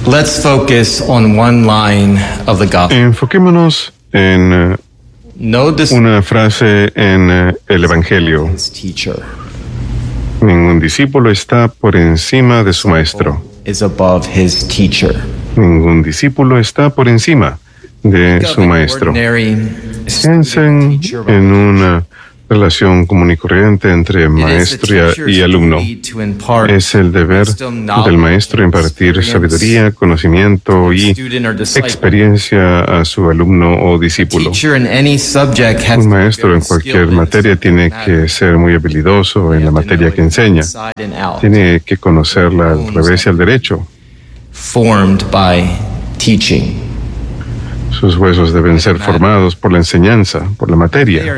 Let's focus on one line of the gospel. Enfoquémonos en una frase en el Evangelio. His teacher Ningún discípulo está por encima de su maestro. is above his teacher. Ningún discípulo está por encima de su maestro. Piensen en una relación común y corriente entre maestro y alumno. Es el deber del maestro impartir sabiduría, conocimiento y experiencia a su alumno o discípulo. Un maestro en cualquier materia tiene que ser muy habilidoso en la materia que enseña. Tiene que conocerla al revés y al derecho. Formed by teaching. Sus huesos deben ser formados por la enseñanza, por la materia.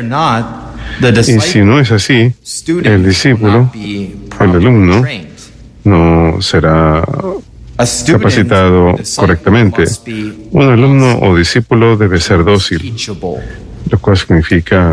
Y si no es así, el discípulo, el alumno, no será capacitado correctamente. Un alumno o discípulo debe ser dócil, lo cual significa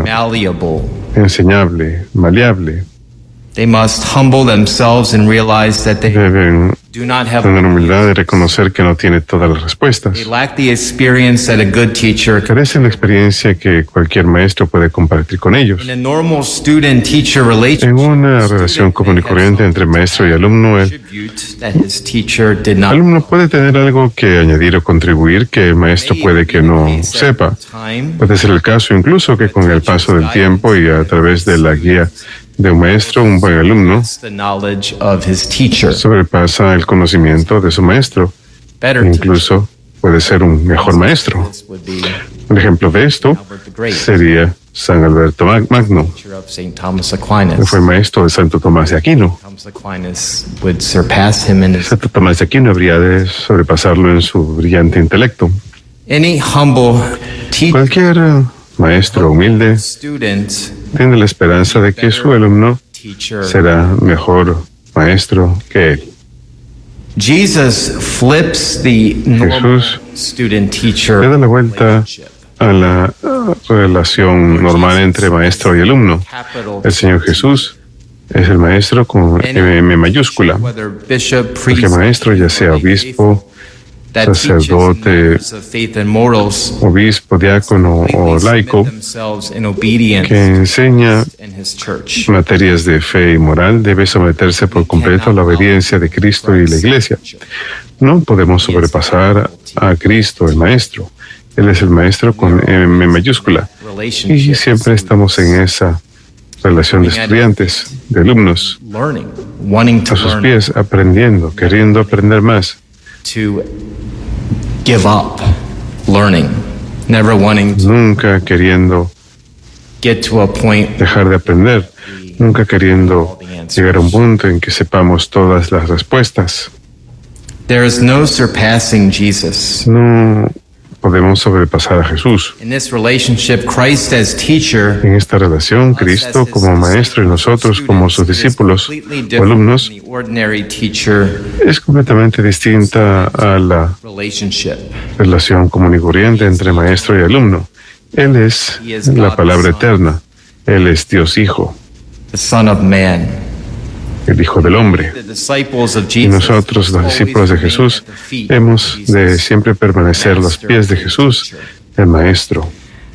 enseñable, maleable. They must humble themselves and realize that they Deben do not have tener humildad de reconocer que no tiene todas las respuestas. they lack the experience that a good teacher can. Carecen la experiencia que cualquier maestro puede compartir con ellos. In a normal student-teacher En relationship, una relación común y corriente entre maestro y alumno, el attribute that his teacher did not. alumno puede tener algo que añadir o contribuir que el maestro puede que no sepa. Puede ser el caso incluso que con el paso del tiempo y a través de la guía de un maestro, un buen alumno The knowledge of his teacher. sobrepasa el conocimiento de su maestro. Better Incluso puede ser un mejor maestro. teachers would be Un ejemplo de esto sería San Alberto Magno, teacher of St. Thomas que Aquinas. fue maestro de Santo Tomás de Aquino. Thomas Aquinas would surpass him in his. Santo Tomás de Aquino habría de sobrepasarlo en su brillante intelecto. Any humble teacher, Cualquier maestro humilde student, tiene la esperanza de que su alumno teacher. será mejor maestro que él. Jesus flips the normal Jesús student-teacher le da la vuelta relationship. a la relación normal entre maestro y alumno. Capital El Señor Jesús es el maestro con M mayúscula. whether bishop, Porque priest, maestro, ya sea obispo, that teaches sacerdote, matters of faith and morals, obispo, diácono o completely laico, submit themselves in obedience que enseña in his church. materias de fe y moral, debe someterse por completo a la obediencia de Cristo y la Iglesia. No podemos sobrepasar a Cristo, el Maestro. Él es el Maestro con M mayúscula. Y siempre estamos en esa relación de estudiantes, de alumnos, Learning, wanting to a sus learn, pies, aprendiendo, queriendo aprender más, to give up learning, never wanting to nunca queriendo get to a point dejar de aprender, nunca queriendo llegar a un punto en que sepamos todas las respuestas. there is no surpassing Jesus. No podemos sobrepasar a Jesús. In this relationship, Christ as teacher En esta relación, Cristo como maestro y nosotros como sus discípulos o alumnos the ordinary teacher es completamente distinta a la relationship. relación común y corriente entre maestro y alumno. Él es la palabra eterna. Él es Dios Hijo, The Son of Man. el Hijo del Hombre. The disciples of Y Jesus nosotros, los discípulos de Jesús, hemos de siempre permanecer a los pies de Jesús, el Maestro.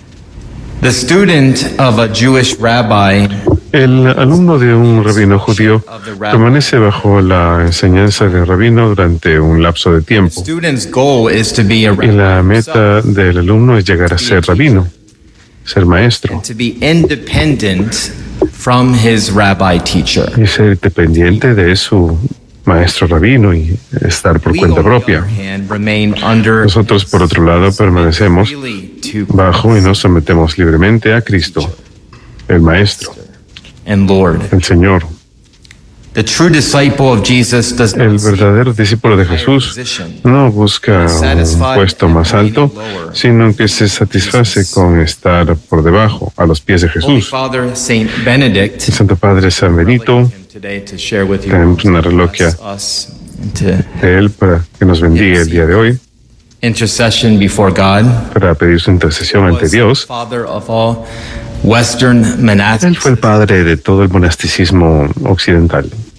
The student of a Jewish rabbi El alumno de un rabino judío permanece bajo la enseñanza del rabino durante un lapso de tiempo. student's goal is to be a Y rabbi la meta del alumno es llegar a ser rabino, ser maestro, and to be independent from his rabbi teacher. y ser dependiente de su maestro rabino y estar por We, cuenta on the propia. other hand, remain under Nosotros, por otro lado, permanecemos freely to bajo y nos sometemos libremente a Cristo, el Maestro, and Lord. el Señor. The true disciple of Jesus does El not seek verdadero discípulo de Jesús no busca un puesto más alto, sino que se satisface con estar por debajo, a los pies de Holy Jesús. Father Saint Benedict. El Santo Padre San Benito, Today to share with you tenemos una reloquia us and to de él para que nos bendiga el día de hoy, intercession before God. para pedir su intercesión ante Was Dios. Father of all Western Él monastics fue el padre de todo el monasticismo occidental.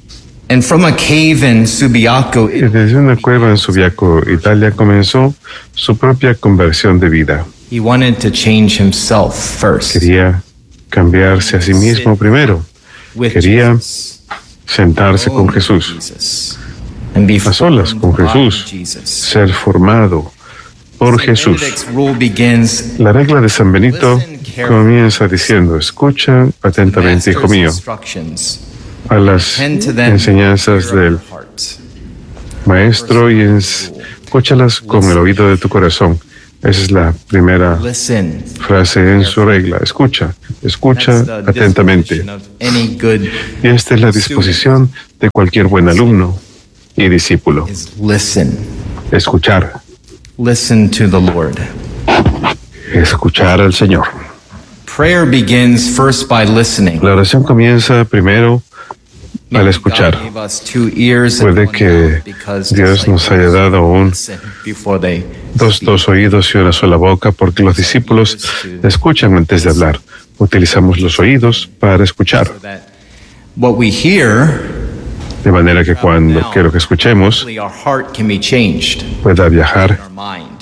And from a cave in Subiaco, Y desde una cueva en Subiaco, Italia, comenzó su propia conversión de vida. he wanted to change himself first. Quería cambiarse a sí mismo primero. With Quería Jesus. sentarse con Alone with Jesús, Jesus. And be a solas con formed by Jesús, Jesus. ser formado por Saint Jesús. Benedict's rule begins, La regla de San Benito comienza diciendo: escucha atentamente, hijo Master's mío, instructions, a las tend to them enseñanzas with the ear del of your heart. maestro y escúchalas con el oído de tu corazón. Esa es la primera Listen. frase en su regla. Escucha That's the atentamente. disposition of any good Y esta es la disposición de cualquier buen alumno y discípulo. is listen. Escuchar. Listen to the Lord. Escuchar al Señor. Prayer begins first by listening. La oración comienza primero al escuchar. God gave us 2 ears and Puede 1 que mouth because Dios nos haya dado listen before they dos oídos y una sola boca, porque los discípulos escuchan antes de hablar. Utilizamos los oídos para escuchar, so that what we hear, de manera que cuando que lo que escuchemos our heart can be changed, pueda viajar our mind.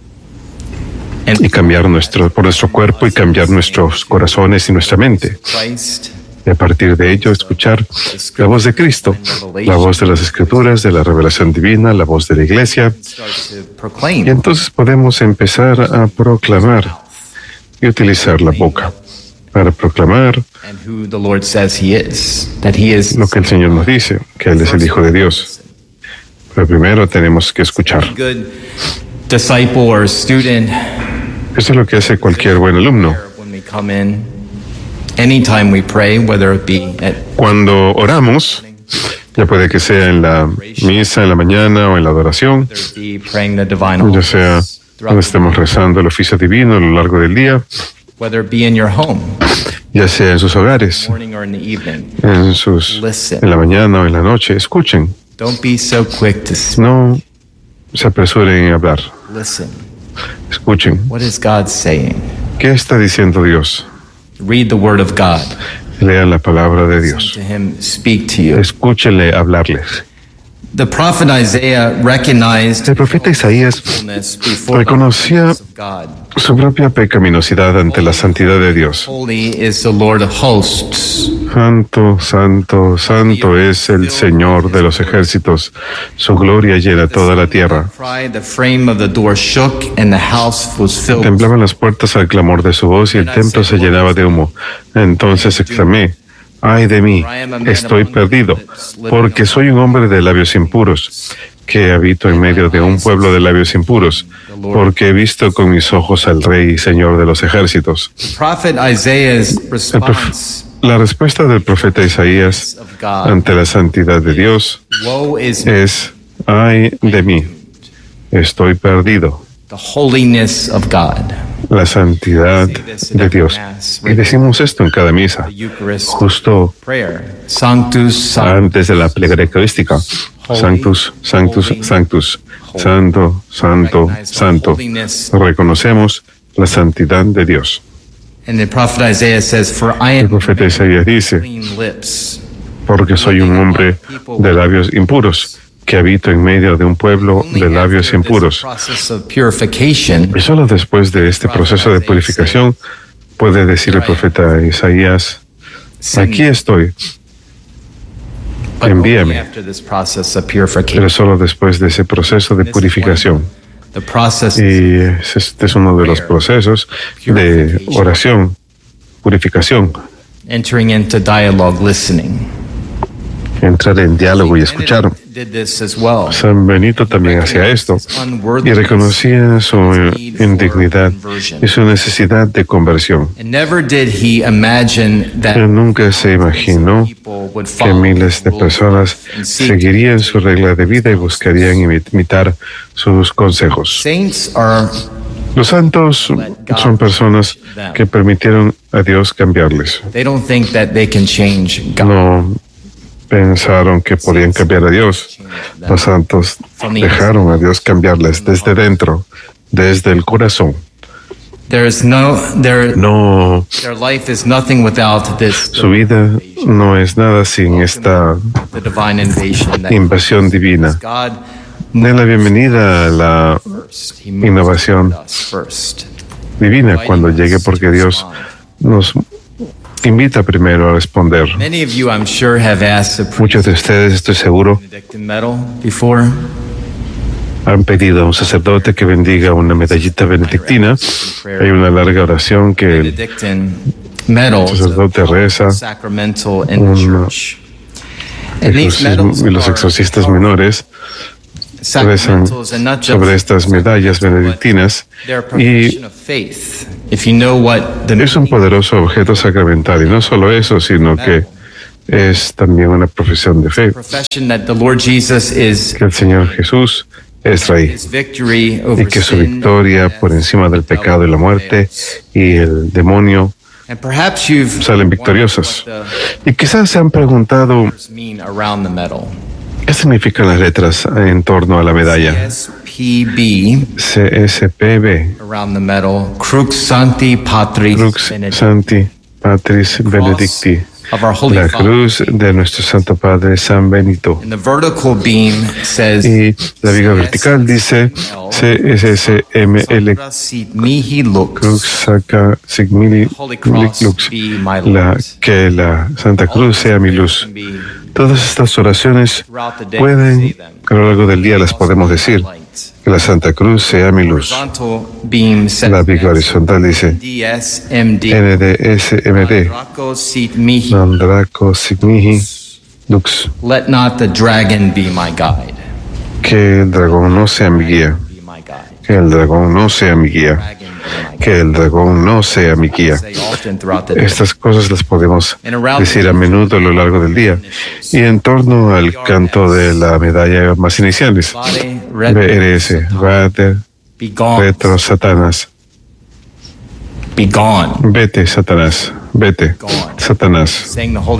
y cambiar por nuestro cuerpo y cambiar nuestros corazones y nuestra mente. Christ, Y a partir de ello, escuchar la voz de Cristo, la voz de las Escrituras, de la revelación divina, la voz de la Iglesia. start to proclaim Y entonces podemos empezar a proclamar y utilizar la boca para proclamar and who the Lord says he is, that he is lo que el Señor nos dice, que Él es el Hijo de Dios. Pero primero tenemos que escuchar. a good disciple or student. Eso es lo que hace cualquier buen alumno. When we come in, anytime we pray, whether it be at Cuando oramos, ya puede que sea en la misa, en la mañana o en la adoración, whether it be praying the divine ya sea office, cuando estemos rezando el oficio divino a lo largo del día, whether it be in your home, ya sea en sus hogares, morning or in the evening. en la mañana o en la noche, escuchen. Don't be so quick to speak. No se apresuren a hablar. Listen. Escuchen. What is God saying? ¿Qué está diciendo Dios? Read the word of God. Lean la palabra de Listen Dios. to him speak to you. Escúchenle hablarles. The prophet Isaiah recognized El profeta Isaías faithfulness before reconocía the presence of God. su propia pecaminosidad ante la santidad de Dios. Holy is the Lord of hosts. Santo, santo, santo es el Señor de los ejércitos. Su gloria llena toda la tierra. Cried, the frame of the door shook and the house was filled. Temblaban las puertas al clamor de su voz y el templo se llenaba de humo. Entonces exclamé: ¡ay de mí! Estoy perdido, porque soy un hombre de labios impuros, que habito en medio de un pueblo de labios impuros, porque he visto con mis ojos al Rey y Señor de los ejércitos. Prophet Isaiah's response La respuesta del profeta Isaías of God. ante la santidad de Dios Woe is me, es: ¡ay de mí! Estoy perdido. the holiness of God. La santidad de Dios. Y decimos esto en cada misa, The Eucharist justo prayer. Sanctus, Sanctus. antes de la plegaria eucarística. Sanctus, Sanctus, Sanctus. Santo, Santo, Santo. Reconocemos la santidad de Dios. And the prophet Isaiah says, "For I El am profeta Isaías dice: clean lips." porque soy un hombre de labios impuros, que habito en medio de un pueblo de labios impuros. Process of purification, Y solo después de este proceso de purificación puede decir el profeta Isaías: aquí estoy, but only envíame. after this process of purification. Pero solo después de ese proceso de purificación. The process Y este es uno de los procesos de oración, purificación, entering into dialogue, listening. entrar en diálogo y escuchar. Did this as well. San Benito también hacía esto y reconocía su indignidad y su necesidad de conversión. And never did he imagine that Él nunca se imaginó people would que follow miles de personas and seek. seguirían su regla de vida y buscarían imitar sus consejos. Saints are Los santos son personas que permitieron a Dios cambiarles. they don't think that they can change God. No pensaron que podían cambiar a Dios. Los santos dejaron a Dios cambiarles desde dentro, desde el corazón. No, su vida no es nada sin esta invasión divina. Den la bienvenida a la innovación divina cuando llegue, porque Dios nos invita primero a responder. Muchos de ustedes, estoy seguro, han pedido a un sacerdote que bendiga una medallita benedictina. Hay una larga oración que el sacerdote reza. Y los exorcistas menores rezan sobre estas medallas benedictinas, y es un poderoso objeto sacramental. Y no solo eso, sino que es también una profesión de fe, que el Señor Jesús es Rey y que su victoria por encima del pecado y la muerte y el demonio salen victoriosas. Y quizás se han preguntado qué significan las letras en torno a la medalla. CSPB, Crux Sancti Patris Benedicti, la cruz de nuestro Santo Padre San Benito. Y la viga vertical dice CSSML, Crux Sancta Sigmili Lux, que la Santa Cruz sea mi luz. Todas estas oraciones pueden, a lo largo del día las podemos decir. Que la Santa Cruz sea mi luz. La viga horizontal dice NDSMD, Non Draco Sit Mihi Lux. Que el dragón no sea mi guía. Que el dragón no sea mi guía. Que el dragón no sea mi guía. Estas cosas las podemos decir a menudo a lo largo del día. Y en torno al canto de la medalla más iniciales, BRS, Vater, Retro, Satanás. Vete, Satanás. Vete, Satanás.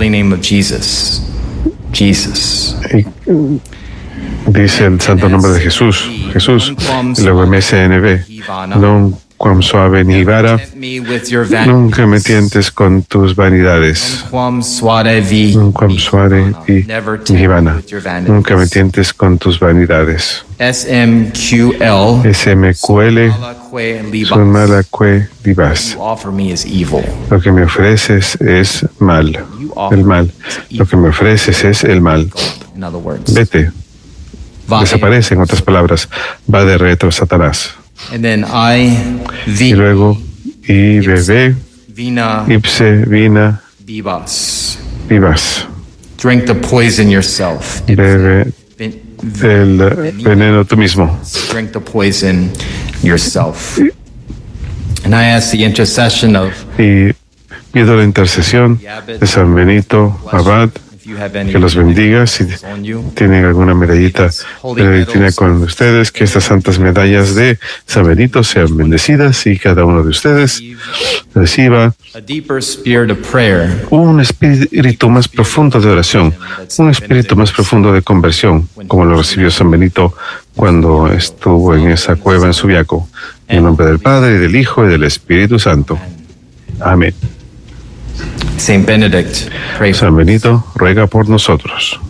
Y dice el santo nombre de Jesús. Jesús. Y luego MSNB. Non quam suave ni vara, nunca me tientes con tus vanidades. Non quam suave vi ni vana, nunca me tientes con tus vanidades. SMQL, son mala que divas. Lo que me ofreces es mal, el mal. Lo que me ofreces es el mal. Vete, desaparece, en otras palabras, va de retro, Satanás. Y luego IBB, Ipse, Vina, Vivas. Bebe el veneno tú mismo. Y pido la intercesión de San Benito Abad, que los bendiga. Si tienen alguna medallita benedictina con ustedes, que estas santas medallas de San Benito sean bendecidas y cada uno de ustedes reciba un espíritu más profundo de oración, un espíritu más profundo de conversión, como lo recibió San Benito cuando estuvo en esa cueva en Subiaco. En el nombre del Padre, y del Hijo, y del Espíritu Santo. Amén. San Benito ruega por nosotros.